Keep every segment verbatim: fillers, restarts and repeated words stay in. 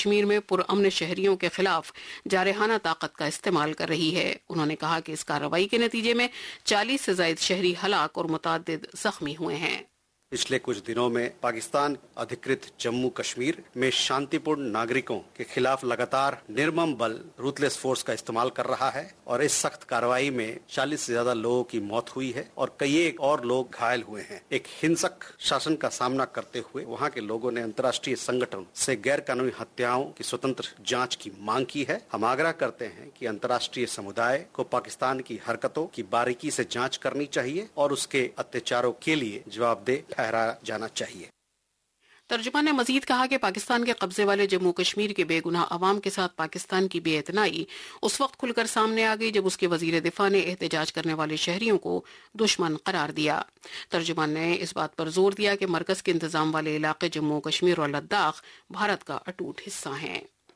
کشمیر میں پرامن شہریوں کے خلاف جارحانہ طاقت کا استعمال کر رہی ہے۔ انہوں نے کہا کہ اس کارروائی کے نتیجے میں چالیس سے زائد شہری ہلاک اور متعدد زخمی ہوئے ہیں۔ پچھلے کچھ دنوں میں پاکستان ادھکرت جموں کشمیر میں شانتی پورن ناگرکوں کے خلاف لگاتار نرمم بل روتلیس فورس کا استعمال کر رہا ہے اور اس سخت کارروائی میں چالیس سے زیادہ لوگوں کی موت ہوئی ہے اور کئی ایک اور لوگ گھائل ہوئے ہیں۔ ایک ہنسک شاسن کا سامنا کرتے ہوئے وہاں کے لوگوں نے انترراشٹریہ سنگٹھن سے غیر قانونی ہتیاؤں کی سوتنتر جانچ کی مانگ کی ہے۔ ہم آگرہ کرتے ہیں کہ انترراشٹریہ سمودائے کو پاکستان کی حرکتوں کی باریکی سے جانچ کرنی چاہیے اور اس کے اتیاچاروں کے لیے جواب دہ ٹھہرایا جانا چاہیے۔ ترجمان نے مزید کہا کہ پاکستان کے قبضے والے جموں کشمیر کے بے گناہ عوام کے ساتھ پاکستان کی بے اعتنائی اس وقت کھل کر سامنے آ گئی جب اس کے وزیر دفاع نے احتجاج کرنے والے شہریوں کو دشمن قرار دیا۔ ترجمان نے اس بات پر زور دیا کہ مرکز کے انتظام والے علاقے جموں کشمیر اور لداخ بھارت کا اٹوٹ حصہ ہیں۔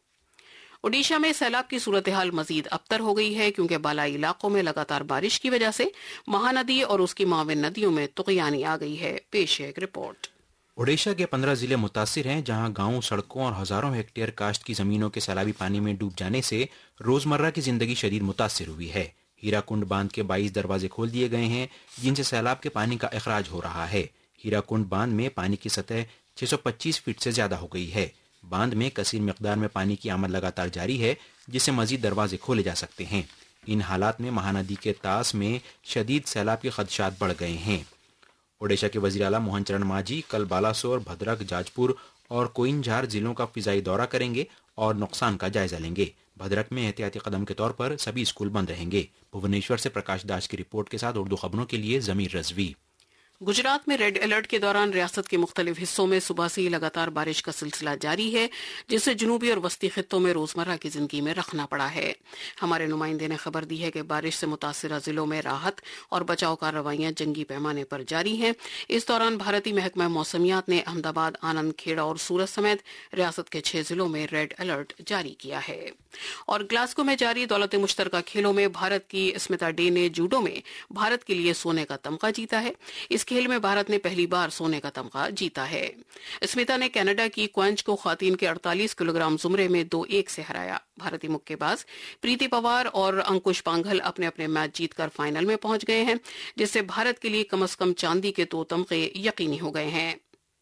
اوڈیشہ میں سیلاب کی صورتحال مزید ابتر ہو گئی ہے کیونکہ بالائی علاقوں میں لگاتار بارش کی وجہ سے مہاندی اور اس کی معاون ندیوں میں طغیانی آ گئی ہے۔ پیش ہے ایک رپورٹ۔ اوڈیشہ کے پندرہ ضلع متاثر ہیں جہاں گاؤں، سڑکوں اور ہزاروں ہیکٹیئر کاشت کی زمینوں کے سیلابی پانی میں ڈوب جانے سے روزمرہ کی زندگی شدید متاثر ہوئی ہے۔ ہیرا کنڈ باندھ کے بائیس دروازے کھول دیے گئے ہیں جن سے سیلاب کے پانی کا اخراج ہو رہا ہے۔ ہیرا کنڈ باندھ میں پانی کی سطح چھ سو پچیس فٹ سے زیادہ ہو گئی ہے۔ باندھ میں کثیر مقدار میں پانی کی آمد لگاتار جاری ہے جس سے مزید دروازے کھولے جا سکتے ہیں۔ ان حالات میں مہاندی کے طاس میں شدید سیلاب کے خدشات بڑھ گئے ہیں۔ اوڈیشہ کے وزیر اعلیٰ موہن چرن مانجھی کل بالاسور، بھدرک، جاج پور اور کوئن جھار ضلعوں کا فضائی دورہ کریں گے اور نقصان کا جائزہ لیں گے۔ بھدرک میں احتیاطی قدم کے طور پر سبھی اسکول بند رہیں گے۔ بھونیشور سے پرکاش داس کی رپورٹ کے ساتھ اردو خبروں کے لیے ضمیر رضوی۔ گجرات میں ریڈ الرٹ کے دوران ریاست کے مختلف حصوں میں صبح سے ہی لگاتار بارش کا سلسلہ جاری ہے جس سے جنوبی اور وسطی خطوں میں روزمرہ کی زندگی میں رخنا پڑا ہے۔ ہمارے نمائندے نے خبر دی ہے کہ بارش سے متاثرہ ضلعوں میں راحت اور بچاؤ کارروائیاں جنگی پیمانے پر جاری ہیں۔ اس دوران بھارتی محکمہ موسمیات نے احمد آباد، آنند، کھیڑا اور سورت سمیت ریاست کے چھ ضلعوں میں ریڈ الرٹ جاری کیا ہے۔ اور گلاسگو میں جاری دولت مشترکہ کھیلوں میں بھارت کی اسمتا ڈے نے جوڈو میں بھارت کے لیے سونے کا تمغہ جیتا ہے۔ اس کھیل میں بھارت نے پہلی بار سونے کا تمغہ جیتا ہے۔ اسمتا نے کینیڈا کی کوئنچ کو خواتین کے اڑتالیس کلو گرام زمرے میں دو ایک سے ہرایا۔ بھارتی مکے باز پریتی پوار اور انکش پانگھل اپنے اپنے میچ جیت کر فائنل میں پہنچ گئے ہیں جس سے بھارت کے لیے کم از کم چاندی کے دو تمغے یقینی ہو گئے ہیں۔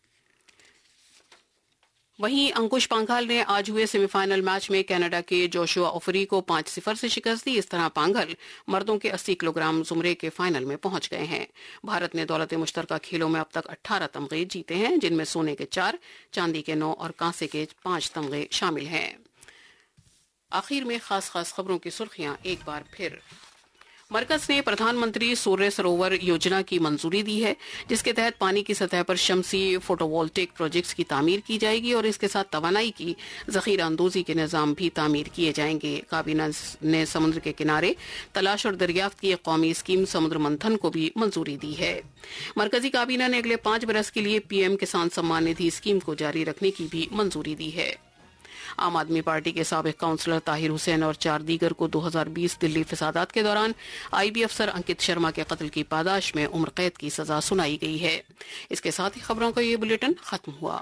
وہیں انکش پانگھل نے آج ہوئے سیمی فائنل میچ میں کینیڈا کے جوشوا اوفری کو پانچ صفر سے شکست دی۔ اس طرح پانگھل مردوں کے اسی کلو گرام زمرے کے فائنل میں پہنچ گئے ہیں۔ بھارت نے دولت مشترکہ کھیلوں میں اب تک اٹھارہ تمغے جیتے ہیں جن میں سونے کے چار، چاندی کے نو اور کانسے کے پانچ تمغے شامل ہیں۔ آخر میں خاص خاص خبروں کی سرخیاں ایک بار پھر۔ مرکز نے پردھان منتری سوریہ سروور یوجنا کی منظوری دی ہے جس کے تحت پانی کی سطح پر شمسی فوٹو وولٹیک پروجیکٹس کی تعمیر کی جائے گی اور اس کے ساتھ توانائی کی ذخیرہ اندوزی کے نظام بھی تعمیر کیے جائیں گے۔ کابینہ نے سمندر کے کنارے تلاش اور دریافت کی ایک قومی اسکیم سمندر منتھن کو بھی منظوری دی ہے۔ مرکزی کابینہ نے اگلے پانچ برس کے لیے P M Kisan Samman Nidhi scheme کو جاری رکھنے کی بھی منظوری دی ہے۔ عام آدمی پارٹی کے سابق کونسلر طاہر حسین اور چار دیگر کو دو ہزار بیس دلی فسادات کے دوران آئی بی افسر انکت شرما کے قتل کی پاداش میں عمر قید کی سزا سنائی گئی ہے۔ اس کے ساتھ ہی خبروں کا یہ بلیٹن ختم ہوا۔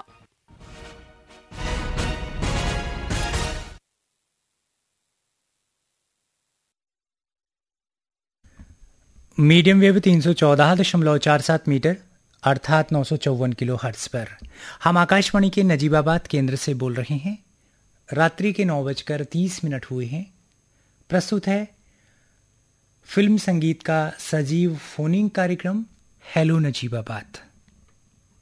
میڈیم ویو تین سو چودہ دشملو چار سات میٹر ارتھات نو سو چون کلو ہرٹز پر ہم آکاش وانی کے نجیب آباد کیندر سے بول رہے ہیں۔ راتری کے نو بج کر تیس منٹ ہوئے ہیں۔ پرستت ہے فلم سنگیت کا سجیو فوننگ کارکرم ہیلو نجیب آباد۔